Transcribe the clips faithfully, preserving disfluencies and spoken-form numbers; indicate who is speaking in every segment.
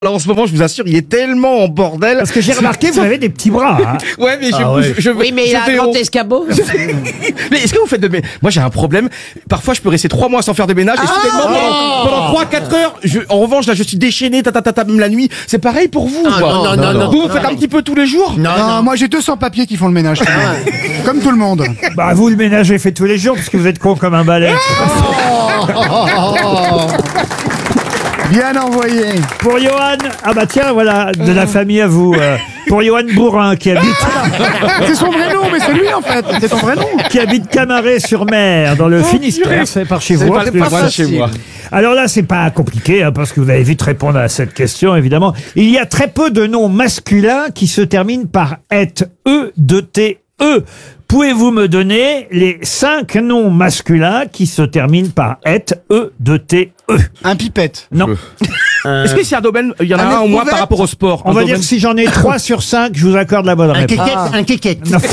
Speaker 1: Là, en ce moment, je vous assure, il est tellement en bordel.
Speaker 2: Parce que j'ai remarqué, vous avez des petits bras. Hein.
Speaker 1: Ouais, mais je,
Speaker 2: Ah ouais.
Speaker 1: je, je,
Speaker 3: Oui, mais
Speaker 1: je
Speaker 3: il a
Speaker 1: vais
Speaker 3: un grand
Speaker 1: au-
Speaker 3: escabeau.
Speaker 1: Mais est-ce que vous faites de ménage? Moi, j'ai un problème. Parfois, je peux rester trois mois sans faire de ménage. Et soudainement, pendant, pendant trois, quatre heures, je, en revanche, là, je suis déchaîné, ta, ta, ta, ta, même la nuit. C'est pareil pour vous,
Speaker 3: Ah,
Speaker 1: quoi.
Speaker 3: non, non, non, non.
Speaker 1: Vous, vous faites un petit peu tous les jours?
Speaker 4: Non, non, moi j'ai deux cents papiers qui font le ménage. Comme tout le monde.
Speaker 2: Bah, vous, le ménage est fait tous les jours, parce que vous êtes con comme un balai.
Speaker 4: Bien envoyé.
Speaker 2: Pour Johan, ah bah tiens, voilà, de la famille à vous. euh, pour Johan Bourrin, qui habite,
Speaker 4: C'est son vrai nom, mais c'est lui en fait. C'est son vrai nom.
Speaker 2: qui habite Camaret-sur-Mer, dans le Finistère. C'est par chez vous. en
Speaker 1: pas-
Speaker 2: plus.
Speaker 1: pas loin de chez moi.
Speaker 2: Alors là, c'est pas compliqué, hein, parce que vous allez vite répondre à cette question, évidemment. Il y a très peu de noms masculins qui se terminent par et, e, de t, e. Pouvez-vous me donner les cinq noms masculins qui se terminent par et, e, de t, e?
Speaker 4: Un pipette.
Speaker 2: Non.
Speaker 1: Est-ce que c'est un domaine, il y en a
Speaker 4: Un
Speaker 1: un au moins
Speaker 4: éprouvette
Speaker 1: par rapport au sport?
Speaker 2: On
Speaker 1: Un
Speaker 2: va
Speaker 1: domaine-
Speaker 2: dire que si j'en ai trois sur cinq, je vous accorde la bonne
Speaker 5: Un
Speaker 2: réponse.
Speaker 5: kékette, un kékette.
Speaker 2: Non.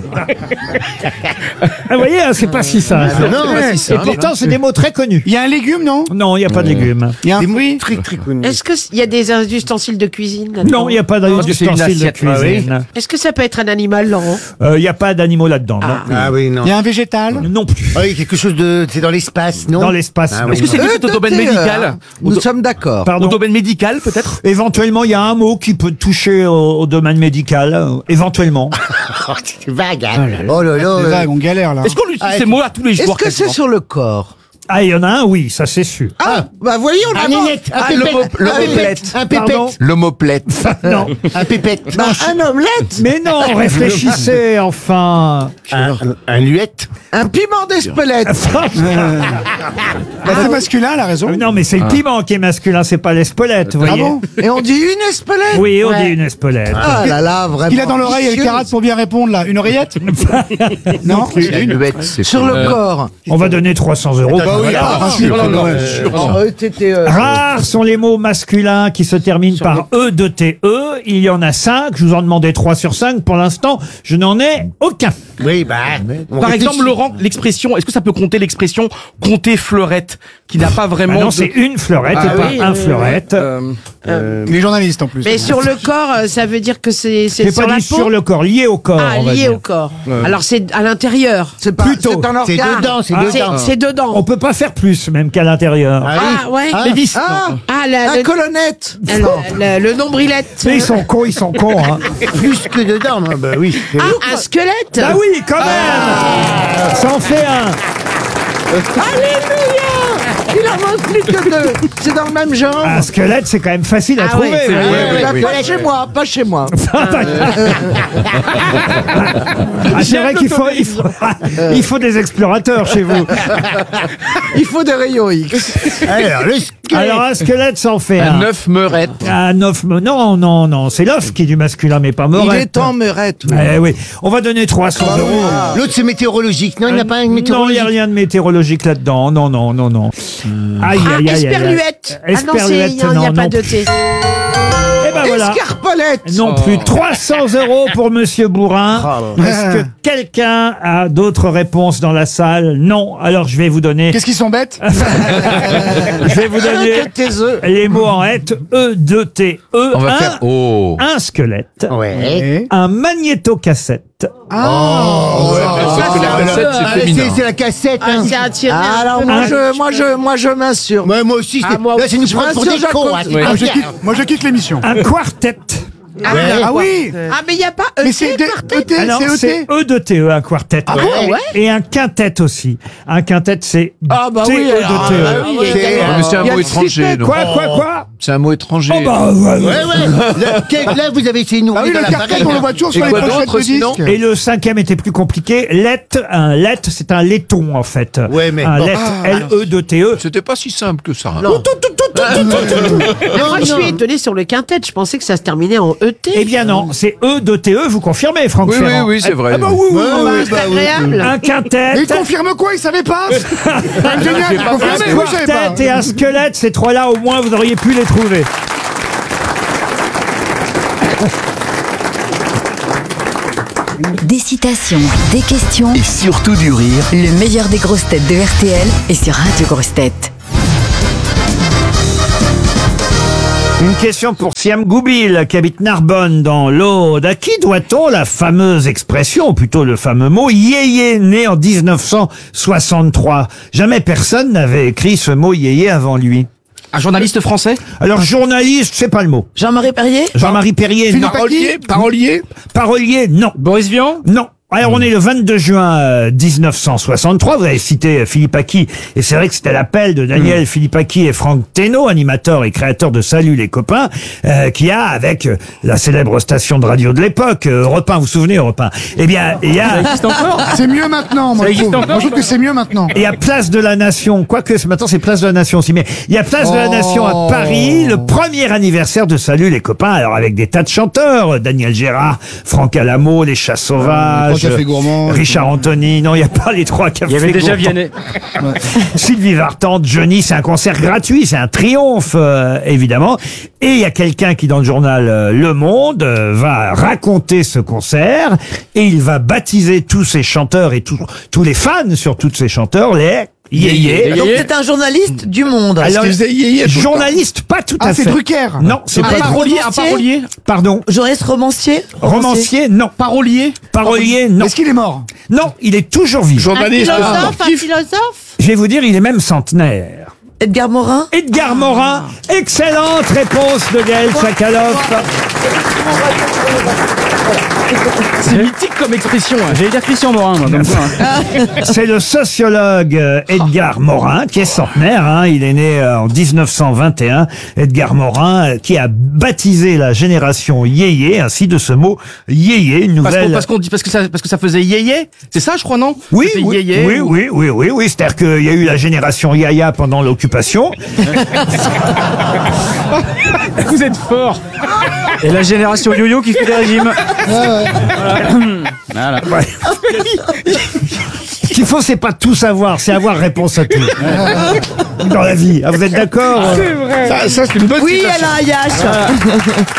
Speaker 2: Ah, vous voyez, hein, c'est pas si simple.
Speaker 5: non,
Speaker 4: ouais,
Speaker 5: c'est
Speaker 2: Et
Speaker 5: ça.
Speaker 2: pourtant, c'est des mots très connus.
Speaker 4: Il y a un légume, non?
Speaker 2: Non, il n'y a pas de légumes.
Speaker 4: Il y a un
Speaker 5: Des mots
Speaker 4: fruit.
Speaker 5: très très connus.
Speaker 3: Est-ce qu'il y a des ustensiles de cuisine là-dedans?
Speaker 2: Non, il n'y a pas
Speaker 1: Parce que c'est une
Speaker 2: d'ustensiles de
Speaker 1: assiette, ah oui.
Speaker 2: cuisine.
Speaker 3: Est-ce que ça peut être un animal, Laurent?
Speaker 2: Euh, Il n'y a pas d'animaux là-dedans. non.
Speaker 5: Ah oui, non.
Speaker 4: Il y a un végétal.
Speaker 2: Non plus.
Speaker 5: Ah oui, quelque chose de. C'est dans l'espace, non?
Speaker 2: Dans l'espace.
Speaker 5: Ah
Speaker 2: non.
Speaker 5: oui.
Speaker 1: Est-ce que c'est peut-être au domaine médical? Au
Speaker 6: Nous
Speaker 1: do-
Speaker 6: sommes d'accord.
Speaker 1: Au
Speaker 2: Pardon.
Speaker 1: domaine médical, peut-être?
Speaker 2: Éventuellement, il y a un mot qui peut toucher au, au domaine médical. euh, Éventuellement.
Speaker 5: C'est vague, hein. Oh là là.
Speaker 4: C'est
Speaker 5: euh,
Speaker 4: vague, on galère là.
Speaker 1: Est-ce qu'on utilise
Speaker 5: Ah,
Speaker 1: ces mots-là tous les
Speaker 6: Est-ce
Speaker 1: jours?
Speaker 6: que c'est
Speaker 1: quasiment
Speaker 6: sur le corps?
Speaker 2: Ah, il y en a un, oui, ça c'est sûr.
Speaker 6: Ah, bah voyons, on
Speaker 5: Un
Speaker 6: a
Speaker 5: nénette, un
Speaker 6: Ah,
Speaker 5: pépette,
Speaker 6: l'homo-
Speaker 5: un
Speaker 6: l'homoplate.
Speaker 5: pépette, un
Speaker 2: Pardon
Speaker 5: pépette,
Speaker 6: L'homoplate.
Speaker 2: Non.
Speaker 5: un pépette.
Speaker 6: Bah, un omelette.
Speaker 2: Mais non, réfléchissez, enfin.
Speaker 5: Un, un luette.
Speaker 6: Un piment d'Espelette.
Speaker 4: Bah, c'est masculin, elle a raison.
Speaker 2: Non, mais c'est le piment qui est masculin, c'est pas l'espaulette, vous
Speaker 4: Ah
Speaker 2: voyez.
Speaker 4: bon?
Speaker 6: Et on dit une Espelette.
Speaker 2: Oui, on
Speaker 3: Ouais.
Speaker 2: dit une espelette.
Speaker 6: Ah là là, vraiment.
Speaker 4: Il a dans l'oreille et le carat pour bien répondre là. Une oreillette? Non?
Speaker 6: Sur le corps.
Speaker 2: On va donner trois cents euros.
Speaker 5: Bah oui,
Speaker 4: Ah,
Speaker 5: ah,
Speaker 4: sûr,
Speaker 1: non, non,
Speaker 4: ouais.
Speaker 6: Oh, euh, t'étais, euh,
Speaker 2: Rares sont les mots masculins qui se terminent par E de T E. Il y en a cinq. Je vous en demandais trois sur cinq. Pour l'instant, je n'en ai aucun.
Speaker 5: Oui, bah. on
Speaker 1: Par
Speaker 5: réfléchit.
Speaker 1: exemple, Laurent, l'expression, est-ce que ça peut compter l'expression compter fleurette, qui n'a pas
Speaker 2: Ah
Speaker 1: vraiment
Speaker 2: non,
Speaker 1: de-
Speaker 2: c'est une fleurette
Speaker 1: Ah
Speaker 2: et pas
Speaker 3: oui,
Speaker 2: un
Speaker 3: oui,
Speaker 2: fleurette.
Speaker 1: Euh,
Speaker 4: Il est journaliste en plus.
Speaker 3: Mais sur le corps, euh, ça veut dire que c'est c'est
Speaker 2: J'ai
Speaker 3: sur
Speaker 2: pas
Speaker 3: la
Speaker 2: dit
Speaker 3: peau.
Speaker 2: sur le corps, lié au corps.
Speaker 3: Ah,
Speaker 2: on va
Speaker 3: lié
Speaker 2: dire.
Speaker 3: au corps. Alors c'est à l'intérieur.
Speaker 6: c'est pas,
Speaker 2: Plutôt.
Speaker 6: c'est un
Speaker 5: C'est
Speaker 6: organe.
Speaker 5: dedans, c'est
Speaker 2: Ah,
Speaker 3: C'est
Speaker 5: dedans.
Speaker 3: c'est dedans.
Speaker 2: On peut pas faire plus, même qu'à l'intérieur.
Speaker 5: Ah oui.
Speaker 3: Ah ouais.
Speaker 5: Ah.
Speaker 1: les vis.
Speaker 6: Ah,
Speaker 3: Ah la-
Speaker 6: un
Speaker 3: le,
Speaker 6: colonnette.
Speaker 3: le, le- le nombrilette.
Speaker 2: Mais ils sont cons, ils sont cons. Hein.
Speaker 5: Plus que dedans, non, bah oui. c'est-
Speaker 3: Ah, un squelette.
Speaker 2: Ah oui, quand même. Ça en fait un.
Speaker 6: Alléluia. Il en manque plus que deux. C'est dans le même genre.
Speaker 2: Un squelette, c'est quand même facile à
Speaker 3: Ah
Speaker 2: trouver.
Speaker 3: ouais,
Speaker 2: vous voyez.
Speaker 6: Euh,
Speaker 1: oui,
Speaker 6: bah,
Speaker 1: oui,
Speaker 6: pas
Speaker 1: oui.
Speaker 6: chez moi, pas chez moi.
Speaker 2: Ah, c'est vrai qu'il faut, il faut, il faut des explorateurs chez vous.
Speaker 6: Il faut des rayons X.
Speaker 5: Alors, le squelette.
Speaker 2: Alors un squelette, ça en fait un.
Speaker 6: Un œuf meurette.
Speaker 2: Un œuf, me- non, non, non, c'est l'œuf qui est du masculin, mais pas
Speaker 6: Il
Speaker 2: meurette.
Speaker 6: est en meurette. oui.
Speaker 2: Eh oui, on va donner trois cents euros.
Speaker 5: L'autre, c'est météorologique. Non, il n'y a pas un
Speaker 2: Non, il n'y
Speaker 5: météorologique.
Speaker 2: a rien de météorologique là-dedans. Non, non, non, non. Aïe,
Speaker 3: Ah,
Speaker 2: aïe, aïe, aïe, aïe.
Speaker 3: esperluette. Ah non, c'est-
Speaker 2: Esperluette,
Speaker 3: il n'y a,
Speaker 2: non,
Speaker 3: pas
Speaker 2: non
Speaker 3: de
Speaker 2: plus.
Speaker 3: thé.
Speaker 2: Eh ben voilà.
Speaker 6: Escarpolette.
Speaker 2: Non plus. trois cents euros pour Monsieur Bourrin. Est-ce que quelqu'un a d'autres réponses dans la salle? Non. Alors je vais vous donner.
Speaker 4: Qu'est-ce qu'ils sont bêtes?
Speaker 2: Je vais vous donner
Speaker 6: Arrête tes œufs.
Speaker 2: les mots en et, E, deux T, E.
Speaker 6: On va
Speaker 2: un,
Speaker 6: faire. Oh.
Speaker 2: un squelette.
Speaker 5: Ouais.
Speaker 2: Un magnétocassette.
Speaker 5: Oh, ouais,
Speaker 6: ça, c'est la cassette, c'est
Speaker 5: Ah,
Speaker 6: féminin.
Speaker 5: c'est- c'est la cassette.
Speaker 3: Ah,
Speaker 5: hein.
Speaker 3: c'est un tiré.
Speaker 6: Ah, alors moi
Speaker 2: Un-
Speaker 6: je, moi je, moi je m'assure.
Speaker 5: Ouais, moi aussi,
Speaker 3: Ah,
Speaker 5: c'est-
Speaker 3: moi
Speaker 5: là, c'est une
Speaker 6: aussi.
Speaker 5: preuve pour
Speaker 6: Je
Speaker 5: des
Speaker 6: m'assure,
Speaker 5: cons.
Speaker 6: Jacob.
Speaker 5: hein, c'est
Speaker 1: Ouais.
Speaker 5: pas
Speaker 4: Moi je
Speaker 5: bien.
Speaker 4: quitte, moi, je quitte l'émission.
Speaker 2: Un quartet.
Speaker 3: Ah,
Speaker 5: Ouais.
Speaker 4: Ah oui.
Speaker 3: Ah, mais il n'y a pas E T,
Speaker 4: Mais c'est de-
Speaker 3: quartet.
Speaker 4: E T,
Speaker 2: Alors,
Speaker 4: c'est
Speaker 2: c'est
Speaker 4: E T.
Speaker 2: E de T E, un quartet.
Speaker 3: Ah bon, ouais.
Speaker 2: Et un quintet aussi. Un quintet, c'est
Speaker 6: Ah bah
Speaker 2: T E
Speaker 6: oui,
Speaker 2: de
Speaker 6: alors,
Speaker 2: T E.
Speaker 6: ah bah oui,
Speaker 5: C'est-
Speaker 6: il y a-
Speaker 5: Mais
Speaker 6: il
Speaker 5: c'est
Speaker 6: y a
Speaker 5: un
Speaker 6: le
Speaker 5: mot
Speaker 6: étranger, cité,
Speaker 2: Quoi, quoi, quoi
Speaker 6: C'est un mot étranger.
Speaker 2: Oh bah, ouais, ouais.
Speaker 5: Ouais, ouais. Là, quel- là, vous avez essayé de nous
Speaker 4: Ah oui,
Speaker 5: rouler dans
Speaker 4: le
Speaker 5: la
Speaker 4: cartel,
Speaker 5: farine.
Speaker 4: on le voit toujours sur
Speaker 6: Et
Speaker 4: les
Speaker 6: quoi
Speaker 4: pochettes
Speaker 6: d'autre,
Speaker 4: de
Speaker 6: sinon
Speaker 4: disques.
Speaker 2: Et le cinquième était plus compliqué. Let, un let, c'est un laiton en fait.
Speaker 5: Ouais, mais
Speaker 2: un
Speaker 5: bon.
Speaker 2: let, L E de T E.
Speaker 6: C'était pas si simple que ça.
Speaker 3: Non. Mais moi, je
Speaker 5: non.
Speaker 3: suis étonné sur le quintet. Je pensais que ça se terminait en E T.
Speaker 2: Eh bien non, c'est E de T E, vous confirmez, Franck
Speaker 6: Oui, oui,
Speaker 2: Ferrand?
Speaker 6: oui, c'est vrai.
Speaker 2: Ah bah oui, oui,
Speaker 5: Ouais,
Speaker 2: oui.
Speaker 5: ouais,
Speaker 3: C'est
Speaker 5: bah oui.
Speaker 3: agréable.
Speaker 2: Un quintet.
Speaker 4: Mais il confirme quoi? Il savait pas? Génial, il
Speaker 2: Un
Speaker 4: confirme, oui, je savais pas.
Speaker 2: quartet et un squelette, ces trois-là, au moins, vous auriez pu les trouver.
Speaker 7: Des citations, des questions,
Speaker 8: Et surtout du rire.
Speaker 7: le meilleur des grosses têtes de R T L est sur Radio Grosses Têtes.
Speaker 2: Une question pour Siam Goubil, qui habite Narbonne, dans l'Aude. À qui doit-on la fameuse expression, ou plutôt le fameux mot « yéyé », né en dix-neuf cent soixante-trois? Jamais personne n'avait écrit ce mot « yéyé » avant lui.
Speaker 1: Un journaliste français?
Speaker 2: Alors, journaliste, c'est pas le mot.
Speaker 6: Jean-Marie Perrier.
Speaker 2: Jean-Marie Perrier, non.
Speaker 4: Parolier, parolier.
Speaker 2: Parolier, non.
Speaker 1: Boris Vian?
Speaker 2: Non. Alors, on est le vingt-deux juin euh, dix-neuf cent soixante-trois. Vous avez cité euh, Philippe Aki. Et c'est vrai que c'était l'appel de Daniel mmh. Philippe Aki et Franck Thénault, animateur et créateur de Salut les copains, euh, qui a, avec euh, la célèbre station de radio de l'époque, euh, Europe un, vous vous souvenez, Europe un? Eh bien, il y a...
Speaker 1: Ça existe encore?
Speaker 4: C'est mieux maintenant, moi, je trouve. Moi, je trouve que c'est mieux maintenant.
Speaker 2: Il y a Place de la Nation, quoique ce matin c'est Place de la Nation aussi, mais il y a Place de la Nation à Paris, le premier anniversaire de Salut les copains, alors avec des tas de chanteurs, Daniel Gérard, Franck Alamo, Les Chats Sauvages,
Speaker 4: Café Gourmand,
Speaker 2: Richard Anthony, non, il n'y a pas les trois cafés.
Speaker 1: Il y avait déjà
Speaker 2: Gourmand.
Speaker 1: Vianney.
Speaker 2: Sylvie Vartan, Johnny, c'est un concert gratuit, c'est un triomphe, euh, évidemment. Et il y a quelqu'un qui, dans le journal euh, Le Monde, euh, va raconter ce concert et il va baptiser tous ces chanteurs et tous tous les fans, sur tous ces chanteurs, les yéyé.
Speaker 6: Donc c'est un journaliste du Monde.
Speaker 2: Alors,
Speaker 4: qu'il faisait yéyé tout le
Speaker 2: journaliste, pas tout
Speaker 4: Ah,
Speaker 2: à fait.
Speaker 4: c'est Drucker.
Speaker 2: Non, c'est
Speaker 1: Un
Speaker 2: pas
Speaker 1: parolier, un
Speaker 6: romancier?
Speaker 1: parolier?
Speaker 2: Pardon.
Speaker 6: Journaliste romancier.
Speaker 2: Romancier, non.
Speaker 1: Parolier?
Speaker 2: Parolier, non.
Speaker 4: Est-ce qu'il est mort?
Speaker 2: Non, il est toujours vivant.
Speaker 3: Un philosophe, un philosophe.
Speaker 2: Je vais vous dire, il est même centenaire.
Speaker 6: Edgar Morin.
Speaker 2: Edgar Morin, excellente réponse de Gaël Sakaloff.
Speaker 1: C'est mythique comme expression. Hein. J'allais dire Christian Morin, moi, comme ça. Hein.
Speaker 2: C'est le sociologue euh, Edgar Morin, qui est centenaire, hein, il est né euh, en dix-neuf cent vingt et un. Edgar Morin, euh, qui a baptisé la génération yéyé, ainsi de ce mot yéyé, une
Speaker 1: Parce qu'on,
Speaker 2: nouvelle...
Speaker 1: parce qu'on dit, parce que ça, parce que ça faisait yéyé. C'est ça, je crois, non?
Speaker 2: Oui,
Speaker 1: C'était
Speaker 2: oui,
Speaker 1: yéyé,
Speaker 2: oui,
Speaker 1: ou-
Speaker 2: oui, oui, oui, oui, c'est-à-dire qu'il y a eu la génération Yaya pendant l'occupation.
Speaker 1: Vous êtes fort. Et la génération yo-yo qui fait des régimes. Voilà.
Speaker 2: Ouais. Ce qu'il faut, c'est pas tout savoir, c'est avoir réponse à tout. Dans la vie. Ah, vous êtes d'accord?
Speaker 4: Ça, ça, c'est une bonne
Speaker 6: Oui,
Speaker 4: citation.
Speaker 6: Alain Ayache.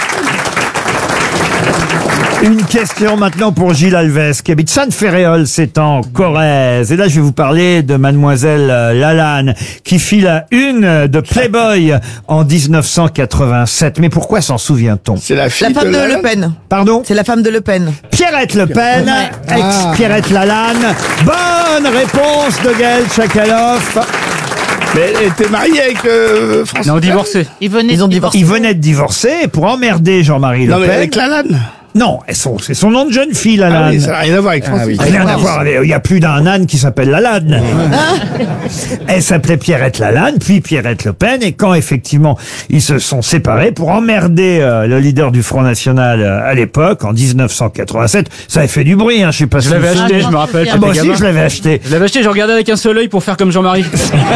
Speaker 2: Une question maintenant pour Gilles Alves, qui habite Sainte-Féréole, c'est en Corrèze. Et là, je vais vous parler de Mademoiselle euh, Lalanne, qui fit la une de Playboy en dix-neuf cent quatre-vingt-sept. Mais pourquoi s'en souvient-on?
Speaker 4: C'est la fille
Speaker 6: La femme de
Speaker 4: Lalanne.
Speaker 6: Le Pen.
Speaker 2: Pardon?
Speaker 6: C'est la femme de Le Pen.
Speaker 2: Pierrette Le Pen, ex-Pierrette Lalanne. Bonne réponse de Gaël Sakaloff.
Speaker 4: Mais elle était mariée avec euh, François.
Speaker 1: Non, divorcé.
Speaker 3: Ils venaient
Speaker 6: Ils ont
Speaker 3: de
Speaker 6: divorcé.
Speaker 2: Ils venaient de divorcer pour emmerder Jean-Marie Le
Speaker 4: Non, mais
Speaker 2: Pen.
Speaker 4: avec Lalanne.
Speaker 2: Non, elles sont- c'est son nom de jeune fille,
Speaker 4: Ah
Speaker 2: Lalanne.
Speaker 4: oui, ça n'a rien à voir avec François.
Speaker 2: Rien à voir avec- il y a plus d'un âne qui s'appelle Lalanne. Elle s'appelait Pierrette Lalanne, puis Pierrette Le Pen, et quand effectivement ils se sont séparés pour emmerder euh, le leader du Front National euh, à l'époque, en dix-neuf cent quatre-vingt-sept, ça avait fait du bruit, hein, je sais pas si
Speaker 1: Je l'avais
Speaker 2: vous-
Speaker 1: acheté, je me rappelle.
Speaker 2: Ah, moi
Speaker 1: j'étais
Speaker 2: aussi
Speaker 1: gamin.
Speaker 2: je l'avais acheté.
Speaker 1: Je l'avais acheté, je regardais avec un seul œil pour faire comme Jean-Marie.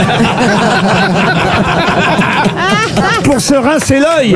Speaker 2: Pour se rincer l'œil.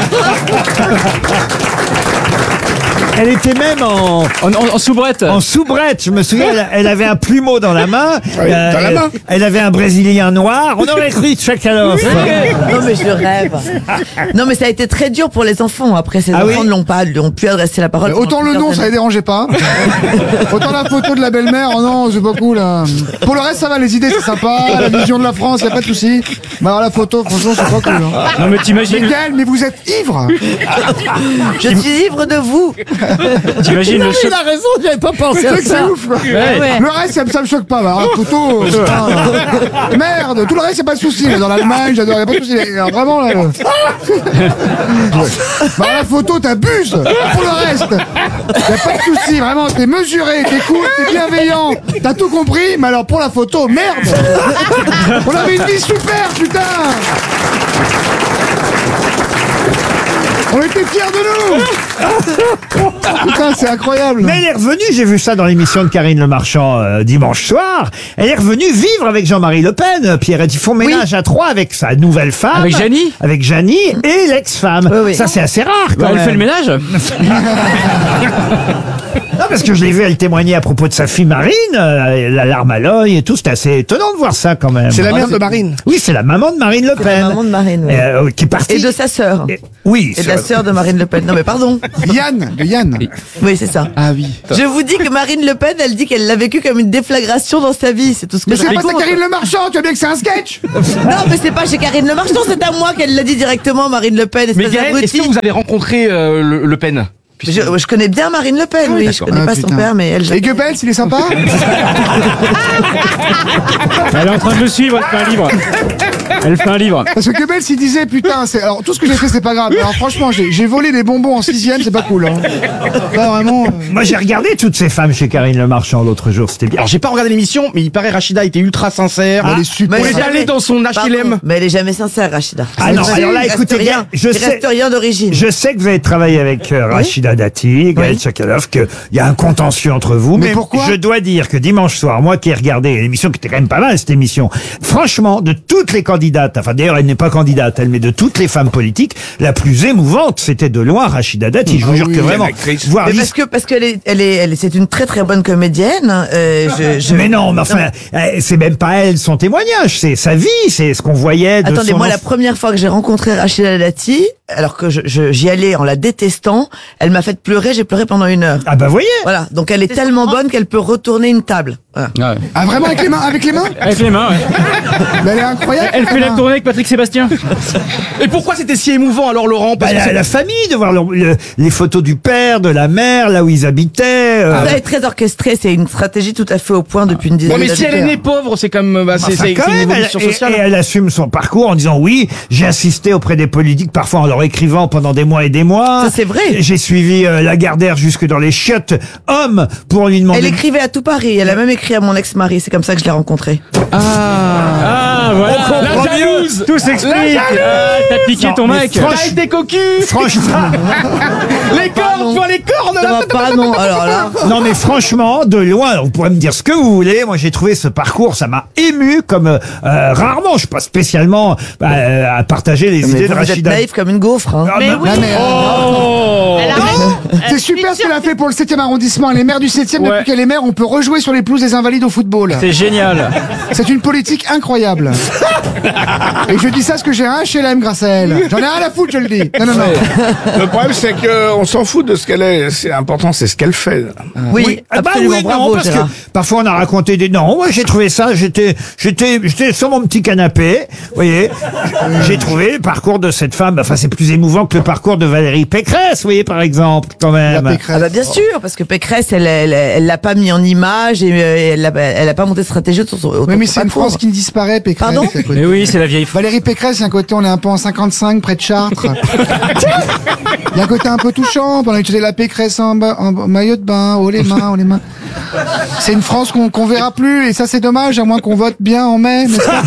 Speaker 2: Elle était même en,
Speaker 1: En, en, en soubrette.
Speaker 2: en soubrette, je me souviens, elle, elle avait un plumeau dans la main.
Speaker 4: Oui, dans la main.
Speaker 2: Elle, elle avait un Brésilien noir. On aurait cru Sakaloff.
Speaker 6: Non mais je rêve. Non mais ça a été très dur pour les enfants. Après ces
Speaker 2: Ah
Speaker 6: enfants
Speaker 2: oui
Speaker 6: ne l'ont pas, lui ont pu adresser la parole.
Speaker 4: Mais autant
Speaker 6: pendant
Speaker 4: le nom,
Speaker 6: plusieurs
Speaker 4: ça les dérangeait pas. Autant la photo de la belle-mère, oh non, c'est pas cool. Hein. Pour le reste, ça va, les idées, c'est sympa. La vision de la France, y a pas de souci. Mais alors la photo, franchement, c'est pas cool. Hein.
Speaker 1: Non, mais
Speaker 4: Mais
Speaker 1: t'imagines,
Speaker 4: Gaël, mais vous êtes ivre.
Speaker 6: années. Je suis ivre de vous.
Speaker 1: t'imagines le choc.
Speaker 2: Il a raison, j'avais pas pensé
Speaker 4: C'est
Speaker 2: à
Speaker 4: vrai que
Speaker 2: ça.
Speaker 4: c'est ouf. Quoi.
Speaker 1: Ouais.
Speaker 4: Le reste, ça, ça me choque pas. Bah, alors, la photo, c'est pas- merde. Tout le reste, y a pas de souci. Là, dans l'Allemagne, j'adore, y a pas de souci. Alors, vraiment, là. le- Bah, la photo, t'abuses. Pour le reste, y a pas de souci. Vraiment, t'es mesuré, t'es cool, t'es bienveillant. T'as tout compris. Mais alors, pour la photo, merde. On avait une vie super, putain. On était fiers de nous. Putain, c'est incroyable.
Speaker 2: Mais elle est revenue, j'ai vu ça dans l'émission de Karine Le Marchand euh, dimanche soir. Elle est revenue vivre avec Jean-Marie Le Pen. euh, Pierrette, ils font ménage à trois avec sa nouvelle femme.
Speaker 1: Avec Jeannie.
Speaker 2: Avec Jeannie et l'ex-femme.
Speaker 6: Oui, oui.
Speaker 2: Ça, c'est assez rare quand
Speaker 1: Bah, elle
Speaker 2: même.
Speaker 1: fait le ménage.
Speaker 2: Non, parce que je l'ai vu, elle témoigner à propos de sa fille Marine, euh, la larme à l'œil et tout. C'était assez étonnant de voir ça quand même.
Speaker 1: C'est la mère de Marine.
Speaker 2: Oui, c'est la maman de Marine Le
Speaker 6: C'est
Speaker 2: Pen.
Speaker 6: la maman de Marine, oui.
Speaker 2: Euh, qui est partie.
Speaker 6: Et de sa sœur.
Speaker 2: Et- Oui.
Speaker 6: Et de la
Speaker 2: c'est-
Speaker 6: sœur de Marine Le Pen. Non mais pardon.
Speaker 4: Yann, de Yann.
Speaker 6: Oui, c'est ça.
Speaker 1: Ah oui.
Speaker 6: Je vous dis que Marine Le Pen, elle dit qu'elle l'a vécu comme une déflagration dans sa vie. C'est tout ce que
Speaker 4: Mais
Speaker 6: je
Speaker 4: c'est pas
Speaker 6: raconte.
Speaker 4: ça, Karine Le Marchand, tu vois bien que c'est un sketch.
Speaker 6: Non, mais c'est pas chez Karine Le Marchand, c'est à moi qu'elle l'a dit directement, Marine Le Pen.
Speaker 1: Mais
Speaker 6: espèce
Speaker 1: Gaël, est-ce
Speaker 6: d'abruti.
Speaker 1: que vous avez rencontré euh, le, Le Pen?
Speaker 6: je, je connais bien Marine Le Pen, oui. Je
Speaker 1: d'accord.
Speaker 6: connais
Speaker 4: Ah,
Speaker 6: pas son
Speaker 4: putain.
Speaker 6: père, mais elle.
Speaker 4: Et Goebbels, il est sympa.
Speaker 8: Elle est en train de le suivre, elle fait un livre. Elle fait un livre.
Speaker 4: Parce que Goebbels, il disait, putain, c'est, alors tout ce que j'ai fait, c'est pas grave. Alors franchement, j'ai, j'ai volé des bonbons en sixième, c'est pas cool. Hein. Pas vraiment. euh,
Speaker 2: Moi, j'ai regardé toutes ces femmes chez Karine Le Marchand l'autre jour. C'était bien.
Speaker 1: Alors j'ai pas regardé l'émission, mais il paraît Rachida était ultra sincère.
Speaker 4: Elle est super.
Speaker 6: Mais
Speaker 1: On
Speaker 6: elle
Speaker 1: est
Speaker 6: est
Speaker 1: allé
Speaker 6: jamais-
Speaker 1: dans son H L M.
Speaker 6: Pardon, mais elle est jamais sincère, Rachida.
Speaker 2: Ah non,
Speaker 6: Il
Speaker 2: alors là,
Speaker 6: reste
Speaker 2: écoutez
Speaker 6: rien.
Speaker 2: bien, je
Speaker 6: il
Speaker 2: sais-
Speaker 6: reste rien d'origine.
Speaker 2: Je sais que vous avez travaillé avec euh, Rachida Dati, Gaël
Speaker 6: Oui.
Speaker 2: Tchakaloff, qu'il y a un contentieux entre vous.
Speaker 4: Mais pourquoi
Speaker 2: je dois dire que dimanche soir, moi qui ai regardé l'émission, qui était quand même pas mal cette émission, franchement, de toutes les candidates, enfin d'ailleurs elle n'est pas candidate, elle, mais de toutes les femmes politiques, la plus émouvante, c'était de loin Rachida Dati. Je vous
Speaker 4: Ah
Speaker 2: jure
Speaker 4: oui,
Speaker 2: que
Speaker 4: quelle
Speaker 2: vraiment, voir
Speaker 6: Mais
Speaker 2: l'his-
Speaker 6: parce que parce qu'elle est elle est elle est- c'est une très très bonne comédienne. Euh, je, je...
Speaker 2: Mais non, mais enfin, euh, c'est même pas elle son témoignage, c'est sa vie, c'est ce qu'on voyait de
Speaker 6: Attendez,
Speaker 2: son
Speaker 6: moi, la
Speaker 2: enf-
Speaker 6: première fois que j'ai rencontré Rachida Dati, alors que je, je- j'y allais en la détestant, elle m'a fait pleurer, j'ai pleuré pendant une heure.
Speaker 2: Ah bah voyez.
Speaker 6: Voilà, donc elle est tellement bonne qu'elle peut retourner une table. Voilà.
Speaker 4: Ah vraiment avec les mains, avec les mains.
Speaker 8: Avec les mains, ouais.
Speaker 4: Mais elle est incroyable.
Speaker 8: Elle fait la tournée avec Patrick Sébastien.
Speaker 1: Et pourquoi c'était si émouvant alors Laurent?
Speaker 2: Bah,
Speaker 1: Parce que
Speaker 2: la,
Speaker 1: c'est-
Speaker 2: la famille, de voir le- le- les photos du père, de la mère, là où ils habitaient. euh,
Speaker 6: Ça est très orchestré, c'est une stratégie tout à fait au point depuis une
Speaker 1: Ouais,
Speaker 6: dizaine
Speaker 1: mais si elle est
Speaker 6: d'années.
Speaker 1: née pauvre, c'est comme bah, c'est
Speaker 2: Enfin,
Speaker 1: c'est-
Speaker 2: quand
Speaker 1: c'est une
Speaker 2: même,
Speaker 1: évolution
Speaker 2: elle, et-
Speaker 1: sociale.
Speaker 2: et elle assume son parcours en disant oui, j'ai assisté auprès des politiques, parfois en leur écrivant pendant des mois et des mois.
Speaker 6: Ça, c'est vrai.
Speaker 2: J'ai suivi euh, Lagardère jusque dans les chiottes hommes pour lui demander.
Speaker 6: Elle écrivait à tout Paris, elle a même écrit à mon ex-mari, c'est comme ça que je l'ai rencontrée.
Speaker 8: Ah, voilà.
Speaker 2: comprend
Speaker 8: La
Speaker 2: mieux.
Speaker 8: jalouse. Tout s'explique. Ah, t'as piqué
Speaker 2: Non,
Speaker 8: ton
Speaker 2: mais
Speaker 8: mec.
Speaker 2: franchement-
Speaker 1: T'as été cocu.
Speaker 2: Franchement,
Speaker 1: Les cornes, tu vois les cornes
Speaker 6: Ça
Speaker 1: là.
Speaker 6: va pas, non, alors là.
Speaker 2: non mais franchement, de loin, alors vous pourrez me dire ce que vous voulez. Moi, j'ai trouvé ce parcours, ça m'a ému comme euh, euh, rarement. Je suis pas spécialement bah, euh, à partager les
Speaker 6: Mais
Speaker 2: idées de
Speaker 6: vous, vous êtes
Speaker 2: Rachida.
Speaker 6: naïf comme une gaufre. Hein.
Speaker 2: Ah,
Speaker 3: Mais
Speaker 2: bah,
Speaker 3: oui.
Speaker 4: Non, mais, euh,
Speaker 8: Oh.
Speaker 3: Elle a raison.
Speaker 4: c'est super ce qu'elle a fait pour le septième arrondissement. Les maires du septième,
Speaker 8: Ouais.
Speaker 4: depuis qu'elle est maire, on peut rejouer sur les pelouses des invalides au football.
Speaker 8: C'est génial.
Speaker 4: C'est une politique incroyable. Et je dis ça parce que j'ai un H L M grâce à elle. J'en ai rien à foutre, je le dis. Non, non, non.
Speaker 9: Le problème, c'est qu'on s'en fout de ce qu'elle est. C'est important, c'est ce qu'elle fait.
Speaker 6: Oui,
Speaker 2: Ah bah
Speaker 6: absolument,
Speaker 2: oui, non,
Speaker 6: bravo,
Speaker 2: parce
Speaker 6: Gérard.
Speaker 2: que parfois on a raconté des non. Moi j'ai trouvé ça. J'étais, j'étais, j'étais sur mon petit canapé. Vous voyez, j'ai trouvé le parcours de cette femme. Enfin, c'est plus émouvant que le parcours de Valérie Pécresse. Vous voyez, par exemple, quand même.
Speaker 4: La Pécresse.
Speaker 6: Ah bah bien sûr, parce que Pécresse, elle, elle, elle l'a pas mis en image et euh, elle l'a, elle a pas monté de stratégie autour, autour
Speaker 4: Oui, mais
Speaker 6: de
Speaker 4: c'est
Speaker 6: son
Speaker 4: une France
Speaker 6: parcours.
Speaker 4: qui ne disparaît, Pécresse.
Speaker 6: Pardon
Speaker 4: à côté.
Speaker 8: Mais oui, c'est la vieille.
Speaker 4: Valérie Pécresse, il y a un côté, on est un peu en cinquante-cinq, près de Chartres. Il y a un côté un peu touchant. On a utilisé la Pécresse en, ba- en maillot de bain, haut les mains, haut les mains. C'est une France qu'on qu'on verra plus, et ça c'est dommage, à moins qu'on vote bien en mai, n'est-ce pas?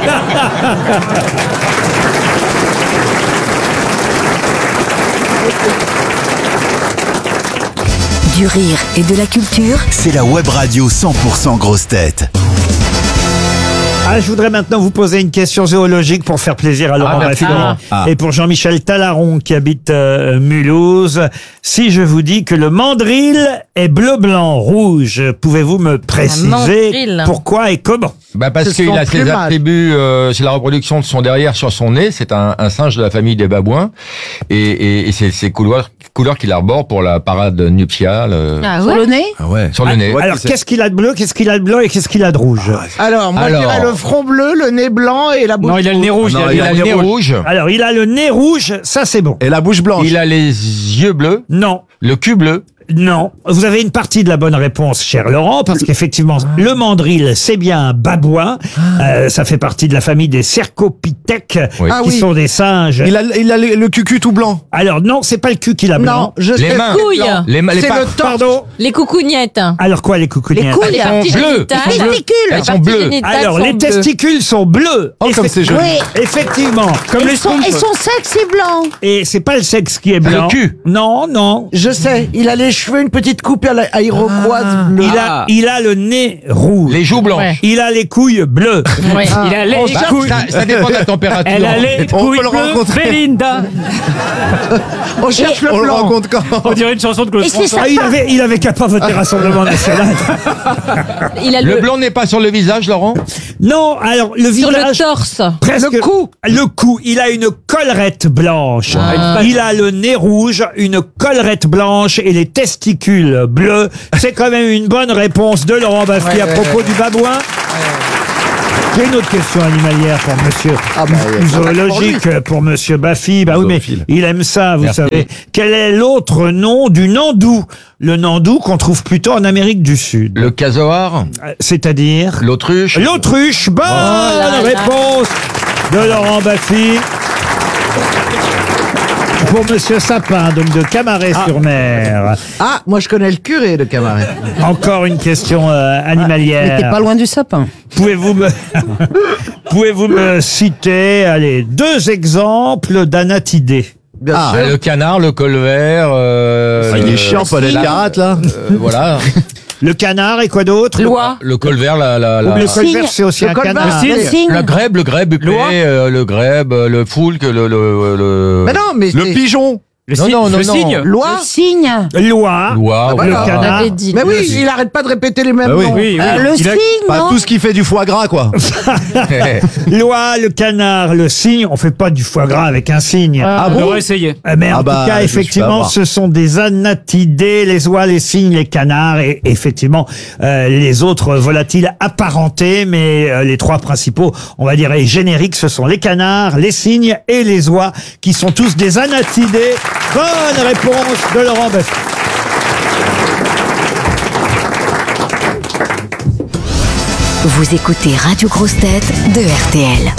Speaker 7: Du rire et de la culture.
Speaker 10: C'est la web radio cent pour cent grosse tête.
Speaker 2: Ah, je voudrais maintenant vous poser une question zoologique pour faire plaisir à Laurent
Speaker 8: merci,
Speaker 2: Baffie
Speaker 8: Laurent.
Speaker 10: Ah.
Speaker 2: et pour Jean-Michel Talaron qui habite euh, Mulhouse. Si je vous dis que le mandril est bleu, blanc, rouge, pouvez-vous me préciser
Speaker 3: mandril.
Speaker 2: pourquoi et comment?
Speaker 11: Bah parce
Speaker 5: Ce
Speaker 11: qu'il
Speaker 5: sont
Speaker 11: a ses
Speaker 5: plus mâles.
Speaker 11: attributs, euh, c'est la reproduction de son derrière sur son nez. C'est un, un singe de la famille des babouins, et, et, et c'est ces couleurs, couleurs qu'il arbore pour la parade nuptiale euh,
Speaker 3: Ah
Speaker 6: Sur
Speaker 3: ouais.
Speaker 6: le nez
Speaker 10: Ah ouais.
Speaker 11: sur le nez.
Speaker 2: Alors, qu'est-ce qu'il a de bleu, qu'est-ce qu'il a de blanc et qu'est-ce qu'il a de rouge?
Speaker 5: Alors, moi,
Speaker 11: Alors.
Speaker 5: je dirais le front bleu, le nez blanc et la bouche.
Speaker 8: Non, il a le nez rouge.
Speaker 11: Non,
Speaker 8: il a,
Speaker 11: il a le nez rouge.
Speaker 2: Alors, il a le nez rouge, ça c'est bon.
Speaker 9: Et la bouche blanche.
Speaker 11: Il a les yeux bleus,
Speaker 2: Non.
Speaker 11: le cul bleu.
Speaker 2: Non, vous avez une partie de la bonne réponse, cher Laurent, parce qu'effectivement, le mandril, c'est bien un babouin. Euh, ça fait partie de la famille des cercopithèques,
Speaker 11: Oui.
Speaker 5: Ah
Speaker 2: qui
Speaker 5: oui.
Speaker 2: sont des singes.
Speaker 9: Il a, il a le, le cucu tout blanc.
Speaker 2: Alors non, c'est pas le cul qu'il a blanc.
Speaker 5: Non, je
Speaker 11: Les
Speaker 5: sais
Speaker 11: mains.
Speaker 5: plus.
Speaker 3: Couilles.
Speaker 11: Les, ma- les
Speaker 5: C'est
Speaker 11: pa-
Speaker 5: le torse.
Speaker 2: Pardon.
Speaker 3: Les coucougnettes.
Speaker 2: Alors quoi, les coucougnettes?
Speaker 5: Les couilles.
Speaker 3: Les parties
Speaker 11: bleus.
Speaker 3: génitales.
Speaker 11: Elles sont bleues.
Speaker 3: Les
Speaker 11: Elles sont
Speaker 3: parties
Speaker 11: bleues.
Speaker 3: génitales
Speaker 2: Alors,
Speaker 3: sont
Speaker 2: les
Speaker 3: bleues.
Speaker 2: testicules sont bleus.
Speaker 9: Oh, comme
Speaker 2: Effe-
Speaker 9: c'est joli.
Speaker 2: Effectivement.
Speaker 8: Comme les
Speaker 3: Et son, et
Speaker 8: schtroumpfs.
Speaker 3: son sexe est blanc.
Speaker 2: Et c'est pas le sexe qui est
Speaker 11: Le
Speaker 2: blanc.
Speaker 11: cul.
Speaker 2: Non, non.
Speaker 5: Je sais, il a les cheveux, une petite coupe à la- iroquoise. bleue.
Speaker 2: Il a, il a le nez rouge.
Speaker 11: Les joues blanches.
Speaker 3: Ouais.
Speaker 2: Il a les couilles bleues.
Speaker 3: Ouais.
Speaker 8: Il a les
Speaker 11: Bah,
Speaker 8: couilles.
Speaker 11: ça, ça dépend de la température.
Speaker 8: Elle a les
Speaker 4: On
Speaker 8: couilles
Speaker 4: peut le
Speaker 8: bleues.
Speaker 4: rencontrer.
Speaker 8: Belinda.
Speaker 5: On cherche le
Speaker 4: On le
Speaker 5: blanc.
Speaker 4: rencontre quand?
Speaker 8: On dirait une chanson de Claude
Speaker 3: Et c'est
Speaker 8: François.
Speaker 3: ça.
Speaker 2: Ah, il avait, il avait qu'à pas voter Rassemblement National.
Speaker 3: Il a
Speaker 11: Le
Speaker 3: le,
Speaker 11: blanc n'est pas sur le visage, Laurent?
Speaker 2: Non, alors le
Speaker 3: sur le
Speaker 2: visage.
Speaker 3: torse.
Speaker 2: Presque.
Speaker 5: Le cou.
Speaker 2: Le cou. Il a une collerette blanche.
Speaker 3: Ah.
Speaker 2: Il a le nez rouge, une collerette blanche et les testicules bleus. C'est quand même une bonne réponse de Laurent Baffie
Speaker 5: Ouais,
Speaker 2: à
Speaker 5: ouais,
Speaker 2: propos
Speaker 5: ouais.
Speaker 2: du babouin. J'ai une autre question animalière pour monsieur.
Speaker 5: Ah bah,
Speaker 2: Ou
Speaker 5: ça va
Speaker 2: zoologique pour monsieur Baffy. Bah oui, mais
Speaker 1: Zoophile.
Speaker 2: il aime ça, vous
Speaker 11: Merci.
Speaker 2: savez. Quel est l'autre nom du nandou? Le nandou qu'on trouve plutôt en Amérique du Sud.
Speaker 11: Le casoar?
Speaker 2: Euh, C'est-à-dire
Speaker 11: L'autruche?
Speaker 2: l'autruche. Bonne
Speaker 3: là là.
Speaker 2: réponse de Laurent Baffy. Pour monsieur Sapin, donc de Camaret-sur-Mer.
Speaker 5: Ah, moi je connais le curé de Camaret.
Speaker 2: Encore une question euh, animalière.
Speaker 3: T'es pas loin du sapin.
Speaker 2: Pouvez-vous me, pouvez-vous me citer, allez, deux exemples d'anatidés?
Speaker 5: Bien
Speaker 11: Ah,
Speaker 5: sûr.
Speaker 11: le canard, le colvert. Euh,
Speaker 4: Ah, il est chiant, Paul
Speaker 11: la-
Speaker 4: Elkarat, là.
Speaker 11: euh, voilà.
Speaker 2: Le canard et quoi d'autre?
Speaker 3: Loi.
Speaker 11: Le colvert, la, la, la-
Speaker 2: Le
Speaker 3: cygne.
Speaker 2: colvert, c'est aussi
Speaker 5: Le
Speaker 2: un
Speaker 5: colvert.
Speaker 2: canard.
Speaker 3: Le cygne.
Speaker 11: le grèbe, le grèbe épais,
Speaker 5: Loi.
Speaker 11: euh, le grèbe, euh, le foulque, le, le, le...
Speaker 5: Mais non, mais
Speaker 4: Le
Speaker 5: c'est-
Speaker 4: pigeon.
Speaker 8: Le
Speaker 11: Non,
Speaker 8: cygne.
Speaker 11: non, non,
Speaker 8: Le
Speaker 11: non.
Speaker 8: cygne.
Speaker 5: Loi.
Speaker 3: Le cygne.
Speaker 2: Loi.
Speaker 11: Loi,
Speaker 2: Le
Speaker 11: voilà.
Speaker 2: canard.
Speaker 3: On avait dit.
Speaker 5: Mais oui, il arrête pas de répéter les mêmes
Speaker 4: Bah oui.
Speaker 5: noms.
Speaker 8: Oui, oui.
Speaker 3: Euh, le
Speaker 8: Il a-
Speaker 3: cygne,
Speaker 4: Pas
Speaker 3: non?
Speaker 4: tout ce qui fait du foie gras, quoi.
Speaker 2: Loi, le canard, le cygne. On fait pas du foie gras avec un cygne.
Speaker 3: Ah,
Speaker 8: On devrait essayer.
Speaker 2: Euh, Mais en
Speaker 4: Ah bah,
Speaker 2: tout cas,
Speaker 4: je me suis fait
Speaker 2: effectivement,
Speaker 4: avoir.
Speaker 2: ce sont des anatidés, les oies, les cygnes, les canards et effectivement euh, les autres volatiles apparentés. Mais euh, les trois principaux, on va dire, et génériques, ce sont les canards, les cygnes et les oies, qui sont tous des anatidés. Bonne réponse de Laurent Baffy.
Speaker 7: Vous écoutez Radio Grosse Tête de R T L.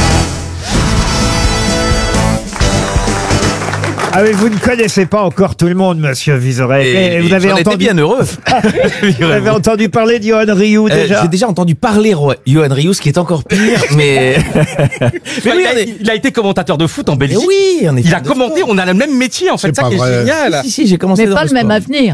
Speaker 2: Ah oui, vous ne connaissez pas encore tout le monde, monsieur Vizorek. Et vous avez
Speaker 1: j'en étais
Speaker 2: entendu,
Speaker 1: bien heureux.
Speaker 2: vous avez entendu parler d'Yohan Ryu
Speaker 1: Euh,
Speaker 2: déjà.
Speaker 1: J'ai déjà entendu parler Ro- Johan Rius, qui est encore pire, mais. mais oui, il, a, il a été commentateur de foot en Belgique.
Speaker 5: Oui, on est
Speaker 1: Il a commenté, on a le même métier en fait,
Speaker 4: C'est
Speaker 1: ça
Speaker 4: pas
Speaker 1: qui est
Speaker 4: vrai.
Speaker 1: génial.
Speaker 5: Si, si, j'ai commencé
Speaker 3: Mais
Speaker 5: dans
Speaker 3: pas le même
Speaker 5: sport.
Speaker 3: avenir.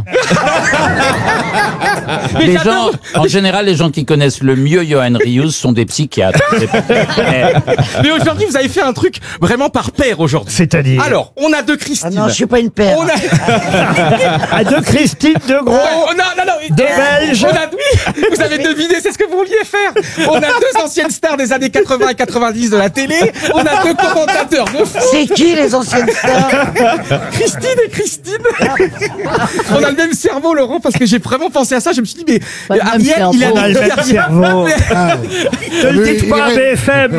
Speaker 1: Mais
Speaker 12: Les
Speaker 1: j'adore.
Speaker 12: gens, en général, les gens qui connaissent le mieux Johan Rius sont des psychiatres. C'est pas- Mais-
Speaker 1: Mais aujourd'hui, vous avez fait un truc vraiment par paire aujourd'hui.
Speaker 2: C'est-à-dire
Speaker 1: Alors, on a deux
Speaker 5: Ah
Speaker 1: Christine.
Speaker 5: non, je suis pas une paire.
Speaker 1: on a,
Speaker 2: à de Christine de Gros.
Speaker 1: Ouais, on a, non, non,
Speaker 2: De
Speaker 1: et-
Speaker 2: Belge.
Speaker 1: on a, oui, vous avez deviné, c'est ce que vous vouliez faire. On a deux anciennes stars des années quatre-vingts et quatre-vingt-dix de la télé. On a deux commentateurs de foot.
Speaker 5: C'est qui les anciennes stars?
Speaker 1: Christine et Christine. On a le même cerveau, Laurent, parce que j'ai vraiment pensé à ça. Je me suis dit, mais
Speaker 3: Pas le même
Speaker 1: Ariel,
Speaker 3: cerveau.
Speaker 1: il a
Speaker 2: On a le même cerveau. Ne le dites pas à B F M.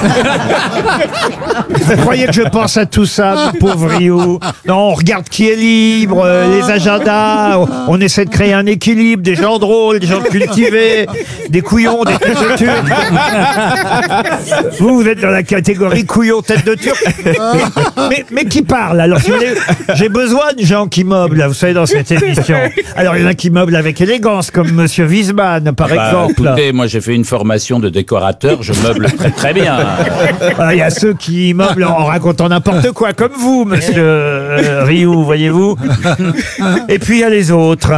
Speaker 2: Vous croyez que je pense à tout ça, mon pauvre Rio? Non, on regarde qui est libre, euh, les agendas, on, on essaie de créer un équilibre, des gens drôles, des gens cultivés, des couillons, des têtes de turc. Vous, vous êtes dans la catégorie couillon, tête de turc. Mais, mais qui parle? Alors, si vous voulez, j'ai besoin de gens qui meublent, là, vous savez, dans cette émission. Alors, il y en a qui meublent avec élégance, comme Monsieur Wiesmann, par
Speaker 12: Bah,
Speaker 2: exemple.
Speaker 12: écoutez, moi j'ai fait une formation de décorateur, je meuble très très bien.
Speaker 2: Voilà, il y a ceux qui meublent en racontant n'importe quoi, comme vous, monsieur euh, Rioux, voyez-vous. Et puis il y a les autres.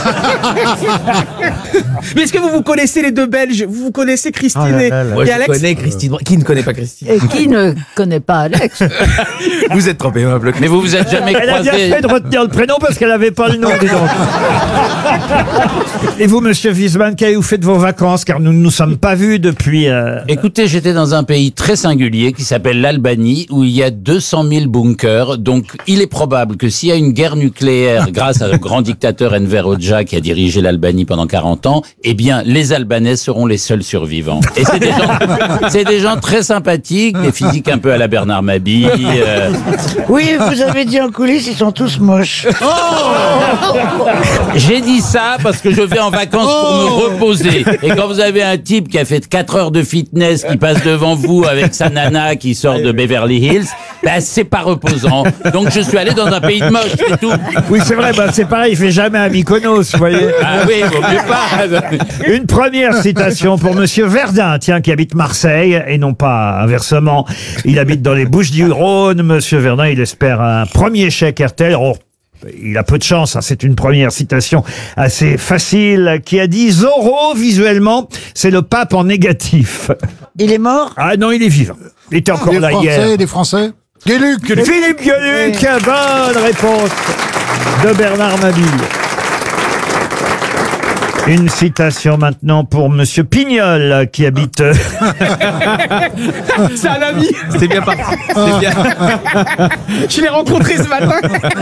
Speaker 1: Mais est-ce que vous vous connaissez les deux Belges? Vous vous connaissez Christine
Speaker 5: Oh là
Speaker 1: et,
Speaker 5: là là.
Speaker 1: et
Speaker 5: Moi, je
Speaker 1: Alex?
Speaker 5: connais Christine. Qui ne connaît pas Christine?
Speaker 3: Et qui ne connaît pas Alex?
Speaker 1: Vous êtes trompé, moi, bloc.
Speaker 12: Mais vous vous êtes jamais
Speaker 2: Elle a bien
Speaker 12: croisés.
Speaker 2: fait de retenir le prénom parce qu'elle n'avait pas le nom, dis donc. Et vous, monsieur Wiesmann, qu'avez-vous fait de vos vacances? Car nous ne nous sommes pas vus depuis... euh,
Speaker 12: Écoutez, j'étais dans un pays très singulier qui s'appelle l'Albanie, où il y a deux cent mille bunkers. Donc, il est probable que s'il y a une guerre nucléaire grâce à le grand dictateur Enver Hoxha qui a dirigé l'Albanie pendant quarante ans, eh bien, les Albanais seront les seuls survivants. Et c'est des gens, c'est des gens très sympathiques, des physiques un peu à la Bernard Mabille. euh,
Speaker 5: Oui, vous avez dit en coulisses, ils sont tous moches.
Speaker 12: J'ai dit ça parce que je vais en vacances pour me reposer. Et quand vous avez un type qui a fait quatre heures de fitness, qui passe devant vous avec sa nana qui sort de Beverly Hills, ben c'est pas reposant. Donc je suis allé dans un pays de moche, c'est tout.
Speaker 2: Oui, c'est vrai, bah, c'est pareil, il fait jamais un Mykonos, vous voyez.
Speaker 12: Ah oui, vaut mieux pas.
Speaker 2: Une première citation pour monsieur Verdun, tiens, qui habite Marseille, et non pas inversement. Il habite dans les Bouches-du-Rhône. Monsieur Verdun, il espère un premier chèque R T L. Oh, il a peu de chance, hein, c'est une première citation assez facile, qui a dit « Zorro, visuellement, c'est le pape en négatif ».
Speaker 5: Il est mort?
Speaker 2: Ah non, il est vivant. Il était encore
Speaker 4: Des
Speaker 2: là hier.
Speaker 4: Français, des Français. Gueluc.
Speaker 2: Philippe Gueluc, bonne réponse de Bernard Mabille. Une citation maintenant pour Monsieur Pignol, qui habite...
Speaker 1: C'est un ami. C'est bien parti. C'est bien. Je l'ai rencontré ce matin.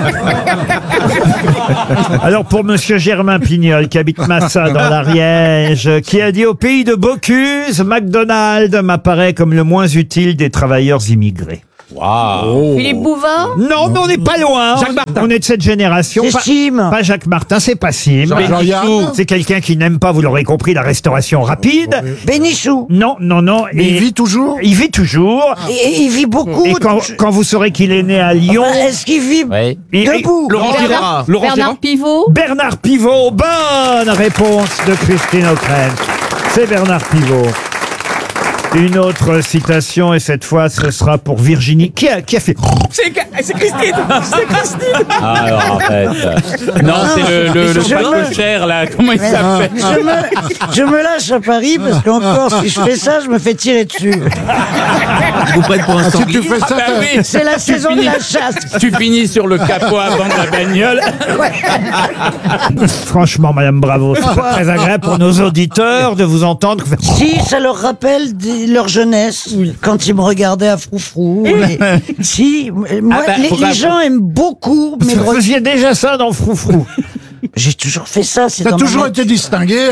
Speaker 2: Alors pour Monsieur Germain Pignol, qui habite Massa dans l'Ariège, qui a dit « Au pays de Bocuse, McDonald's m'apparaît comme le moins utile des travailleurs immigrés ».
Speaker 12: Waouh.
Speaker 3: Philippe Bouvard?
Speaker 2: Non, mais on n'est pas loin.
Speaker 1: Jacques Martin.
Speaker 2: On est de cette génération.
Speaker 5: C'est
Speaker 2: Pas,
Speaker 5: Sim.
Speaker 2: pas Jacques Martin, c'est pas Sim.
Speaker 4: Jean-Yann.
Speaker 2: C'est quelqu'un qui n'aime pas, vous l'aurez compris, la restauration rapide.
Speaker 5: Bénichou.
Speaker 2: Non, non, non.
Speaker 4: Mais il vit toujours.
Speaker 2: Il vit toujours.
Speaker 5: Et il vit beaucoup.
Speaker 2: Et quand, quand vous saurez qu'il est né à Lyon...
Speaker 5: Enfin, est-ce qu'il vit
Speaker 12: Oui.
Speaker 2: et-
Speaker 5: debout?
Speaker 1: Laurent Gérard. Laurent
Speaker 3: Bernard
Speaker 1: Gérard.
Speaker 3: Pivot?
Speaker 2: Bernard Pivot, bonne réponse de Christine O'Krent. C'est Bernard Pivot. Une autre citation, et cette fois, ce sera pour Virginie. Qui a, qui a fait...
Speaker 1: C'est c'est Christine. C'est Christine.
Speaker 12: Ah, alors arrête. Non, c'est le, le, le
Speaker 5: Je me-
Speaker 12: pâte là. Comment il
Speaker 5: Mais
Speaker 12: s'appelle?
Speaker 5: je me, je me lâche à Paris parce qu'encore, si je fais ça, je me fais tirer dessus.
Speaker 1: Vous prêtez pour un
Speaker 4: Si tu
Speaker 1: sanglier.
Speaker 4: fais ça,
Speaker 12: Ah bah
Speaker 4: t'as-
Speaker 12: oui.
Speaker 5: C'est la
Speaker 12: Tu
Speaker 5: saison de
Speaker 12: finis-
Speaker 5: la chasse.
Speaker 12: Tu finis sur le capot avant de la bagnole.
Speaker 2: Franchement, Madame Bravo, c'est pas très agréable pour nos auditeurs de vous entendre.
Speaker 5: Si, ça leur rappelle des- leur jeunesse, quand ils me regardaient à froufrou. Mais si, moi,
Speaker 12: Ah bah,
Speaker 5: les,
Speaker 12: pourquoi-
Speaker 5: les gens aiment beaucoup mes
Speaker 2: Vous faisiez déjà ça dans Froufrou.
Speaker 5: J'ai toujours fait ça, c'est
Speaker 4: T'as
Speaker 5: dans
Speaker 4: toujours
Speaker 5: ma...
Speaker 4: été distingué.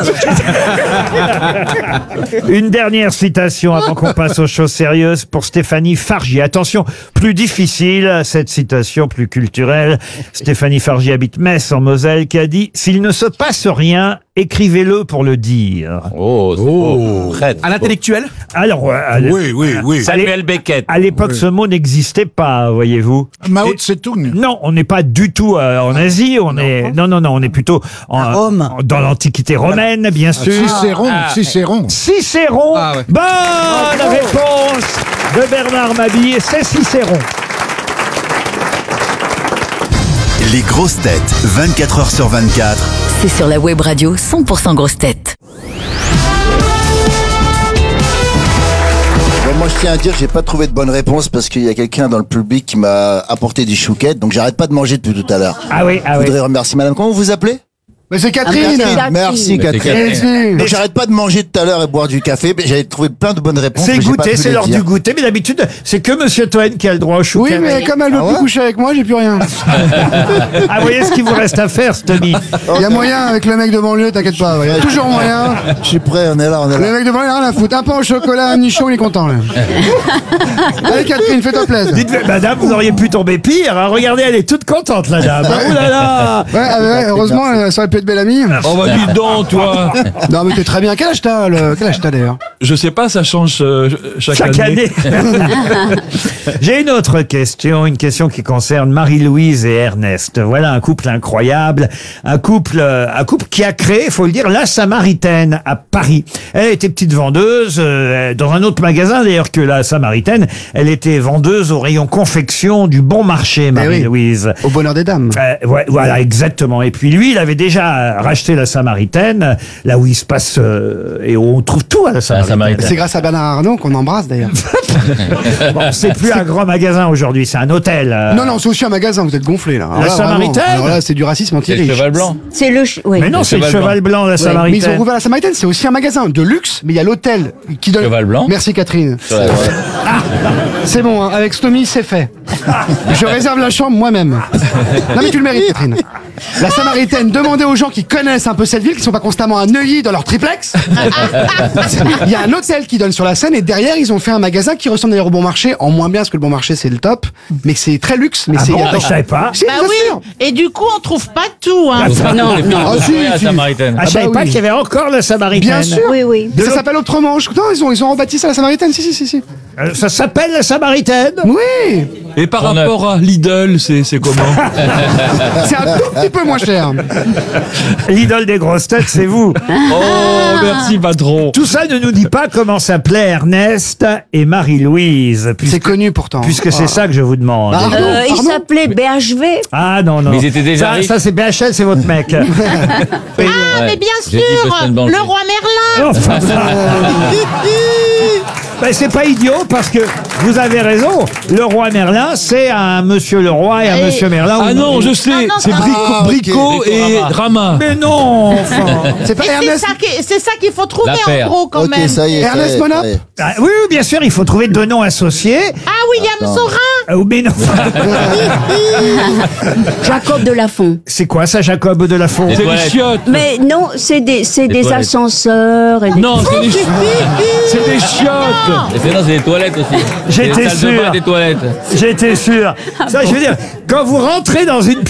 Speaker 2: Une dernière citation avant qu'on passe aux choses sérieuses pour Stéphanie Fargier. Attention, plus difficile, cette citation plus culturelle. Stéphanie Fargier habite Metz en Moselle, qui a dit « S'il ne se passe rien, écrivez-le pour le dire
Speaker 12: Oh, c'est beau. Très, très
Speaker 1: Un intellectuel. »
Speaker 2: Alors, euh, à l-
Speaker 4: Oui, oui, oui.
Speaker 12: Samuel Beckett.
Speaker 2: à l'époque, ce mot n'existait pas, voyez-vous.
Speaker 4: Mao
Speaker 2: Et-
Speaker 4: Tse-tung.
Speaker 2: Non, on n'est pas du tout euh, en Asie, on est non non non, on est plutôt en,
Speaker 5: À Rome.
Speaker 2: en- dans l'Antiquité romaine, bien sûr.
Speaker 4: Cicéron,
Speaker 12: Ah.
Speaker 4: Cicéron.
Speaker 2: Cicéron.
Speaker 1: Ah ouais.
Speaker 2: Bonne réponse de Bernard Mabille, c'est Cicéron.
Speaker 10: Les grosses têtes, vingt-quatre heures sur vingt-quatre.
Speaker 7: C'est sur la web radio cent pour cent grosses têtes.
Speaker 13: Bon, moi, je tiens à dire que j'ai pas trouvé de bonne réponse parce qu'il y a quelqu'un dans le public qui m'a apporté des chouquettes, donc j'arrête pas de manger depuis tout à l'heure.
Speaker 2: Ah oui, ah
Speaker 13: Je
Speaker 2: oui.
Speaker 13: voudrais remercier madame. Comment vous vous appelez?
Speaker 4: Mais c'est Catherine.
Speaker 13: Merci, merci
Speaker 12: Mais c'est
Speaker 13: Catherine.
Speaker 12: Catherine.
Speaker 13: Donc j'arrête pas de manger tout à l'heure et boire du café, mais j'avais trouvé plein de bonnes réponses.
Speaker 2: C'est
Speaker 13: mais j'ai pas
Speaker 2: goûter,
Speaker 13: pu
Speaker 2: c'est
Speaker 13: les
Speaker 2: l'heure
Speaker 13: dire.
Speaker 2: du goûter, mais d'habitude, c'est que Monsieur Toen qui a le droit au
Speaker 4: Oui,
Speaker 2: chouquet.
Speaker 4: mais comme elle veut
Speaker 13: Ah
Speaker 4: plus
Speaker 13: ouais
Speaker 4: coucher avec moi, j'ai plus rien.
Speaker 2: Ah, vous voyez ce qu'il vous reste à faire, Stomy.
Speaker 4: Il y a moyen avec le mec de banlieue, t'inquiète pas. Il y a toujours moyen.
Speaker 13: Je suis prêt, on est là, on est
Speaker 4: Le
Speaker 13: là.
Speaker 4: mec de banlieue, rien à foutre. Un pain au chocolat, un nichon, il est content, là. Allez, Catherine, fais-toi plaisir.
Speaker 2: Dites, madame, vous auriez pu tomber pire. hein. Regardez, elle est toute contente, la dame. Oh là là.
Speaker 4: Ouais, ah ouais, heureusement, euh, ça aurait pu être belle amie.
Speaker 8: Oh bah dis donc, toi.
Speaker 4: Non, mais t'es très bien. Quel âge t'as, le... Quel âge t'as d'ailleurs?
Speaker 8: Je sais pas, ça change euh, chaque,
Speaker 2: Chaque année. J'ai une autre question, une question qui concerne Marie-Louise et Ernest. Voilà un couple incroyable, un couple, euh, un couple qui a créé, faut le dire, la Samaritaine à Paris. Elle était petite vendeuse euh, dans un autre magasin d'ailleurs que la Samaritaine. Elle était vendeuse au rayon confection du Bon Marché, Marie-Louise.
Speaker 4: Au bonheur des dames.
Speaker 2: Euh, ouais, voilà, exactement. Et puis lui, il avait déjà racheté la Samaritaine, là où il se passe euh, et où on trouve tout à la Samaritaine.
Speaker 4: C'est grâce à Bernard Arnault qu'on embrasse d'ailleurs.
Speaker 2: Bon, c'est plus un grand magasin aujourd'hui, c'est un hôtel. euh.
Speaker 4: Non, non, c'est aussi un magasin, vous êtes gonflés là. Alors
Speaker 2: La
Speaker 4: là, vraiment,
Speaker 2: Samaritaine
Speaker 4: alors là, c'est du racisme anti-riche.
Speaker 3: C'est le. ch- Oui.
Speaker 2: Mais non, c'est le cheval blanc, la
Speaker 4: Ouais, mais ils
Speaker 2: Samaritaine.
Speaker 4: ont rouvert la Samaritaine, c'est aussi un magasin de luxe, mais il y a l'hôtel qui donne.
Speaker 11: Cheval blanc.
Speaker 4: Merci Catherine. C'est bon, hein, avec Stomy, c'est fait. Je réserve la chambre moi-même. Non mais tu le mérites, Catherine. La Samaritaine, demandez aux gens qui connaissent un peu cette ville, qui sont pas constamment à Neuilly dans leur triplex. Il y a un hôtel qui donne sur la Seine et derrière ils ont fait un magasin qui ressemble d'ailleurs au Bon Marché, en moins bien parce que le Bon Marché c'est le top, mais c'est très luxe. Mais
Speaker 2: Ah
Speaker 4: c'est.
Speaker 2: bon, je savais pas.
Speaker 4: Si,
Speaker 14: Bah
Speaker 4: bien
Speaker 14: oui,
Speaker 4: sûr.
Speaker 14: et du coup on trouve pas tout. Hein.
Speaker 3: Non, non.
Speaker 4: Ah, si,
Speaker 11: la
Speaker 4: si.
Speaker 11: Samaritaine.
Speaker 2: Ah, je savais
Speaker 4: bah
Speaker 2: pas
Speaker 4: oui.
Speaker 2: qu'il y avait encore la Samaritaine.
Speaker 4: Bien sûr.
Speaker 3: Oui, oui.
Speaker 4: Ça s'appelle autrement. Je... Non, ils ont, ils ont rebâti ça la Samaritaine. Si, si, si, si.
Speaker 2: Euh, Ça s'appelle la Samaritaine.
Speaker 4: Oui.
Speaker 15: Et par
Speaker 11: On a-
Speaker 15: rapport à Lidl, c'est c'est comment?
Speaker 4: C'est un tout petit peu moins cher.
Speaker 2: L'idole des grosses têtes, c'est vous.
Speaker 15: Oh, merci patron.
Speaker 2: Tout ça ne nous dit pas comment s'appelaient Ernest et Marie-Louise. puisque-
Speaker 4: C'est connu pourtant.
Speaker 2: Puisque c'est ça que je vous demande.
Speaker 4: Bah, Pardon,
Speaker 3: Euh, il
Speaker 4: pardon.
Speaker 3: s'appelait B H V.
Speaker 2: Ah non, non.
Speaker 11: Mais ils étaient déjà
Speaker 2: ça,
Speaker 11: riches.
Speaker 2: ça c'est B H L, c'est votre mec.
Speaker 14: Ah,
Speaker 11: Ouais.
Speaker 14: mais bien
Speaker 11: J'ai dit
Speaker 14: sûr,
Speaker 11: Boston Bank.
Speaker 14: le roi Merlin.
Speaker 2: Enfin, ben, c'est pas idiot parce que vous avez raison. Le roi Merlin, c'est un monsieur le roi et un
Speaker 14: Et-
Speaker 2: monsieur Merlin.
Speaker 15: Ah non, je sais,
Speaker 14: Non, non,
Speaker 15: c'est
Speaker 14: non.
Speaker 15: Brico,
Speaker 13: Ah, ok.
Speaker 15: Brico et Rama.
Speaker 2: Mais non, enfin.
Speaker 4: C'est pas
Speaker 14: Et c'est
Speaker 4: Ernest.
Speaker 14: ça qui- c'est ça qu'il faut trouver
Speaker 11: La
Speaker 14: en
Speaker 11: paire.
Speaker 14: gros quand
Speaker 13: Ok,
Speaker 14: même.
Speaker 13: ça y est. ça
Speaker 4: Ernest
Speaker 13: y est,
Speaker 4: Monop
Speaker 13: ça y est.
Speaker 2: Ah, oui, oui, bien sûr, il faut trouver deux noms associés.
Speaker 14: Ah, William
Speaker 13: Attends.
Speaker 14: Saurin.
Speaker 2: Ah, mais non.
Speaker 3: Jacob de Lafont.
Speaker 2: C'est quoi ça, Jacob de Lafont?
Speaker 11: Les
Speaker 15: C'est des
Speaker 11: toilettes.
Speaker 15: chiottes.
Speaker 3: Mais non, c'est des, c'est
Speaker 11: Des
Speaker 3: des
Speaker 11: toilettes.
Speaker 3: ascenseurs. Et des...
Speaker 15: Non, c'est des, chi- c'est des chiottes.
Speaker 11: Et c'est non, c'est des toilettes aussi.
Speaker 2: J'étais
Speaker 11: Des salles de
Speaker 2: sûr.
Speaker 11: bain, des toilettes.
Speaker 2: J'étais sûr. Ça, je veux dire, quand vous rentrez dans une